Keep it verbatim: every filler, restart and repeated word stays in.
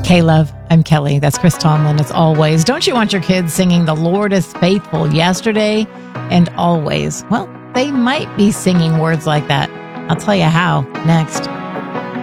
K-Love, I'm Kelly. That's Chris Tomlin, as always. Don't you want your kids singing "The Lord is Faithful" yesterday and always? Well, they might be singing words like that. I'll tell you how next.